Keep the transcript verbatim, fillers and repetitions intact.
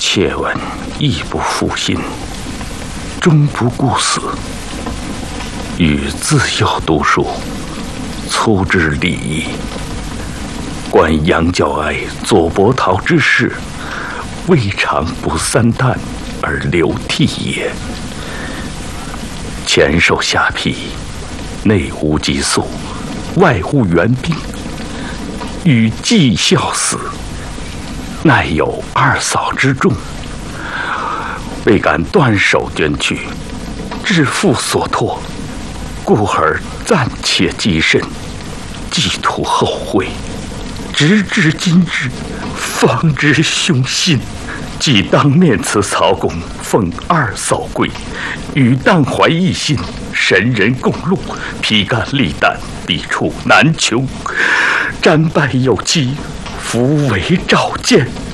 切闻亦不负心，终不顾死。与自幼读书，粗知礼义。观杨教哀、左伯桃之事，未尝不三叹而流涕也。前受下邳，内无激素，外无援兵，与季孝死，奈有二嫂之众，未敢断手捐躯，致父所托，故而暂且积身，寄图后会。直至今日，方知凶心。即当面辞曹公，奉二嫂归，与荡怀一心，神人共戮，披肝沥胆，笔触难穷。战败有期，弗为召见。